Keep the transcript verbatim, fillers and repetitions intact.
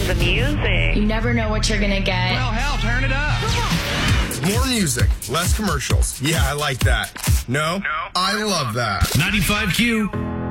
love the music. You never know what you're going to get. Well, hell, turn it up. More music, less commercials. Yeah, I like that. No? No. I love that. ninety-five Q.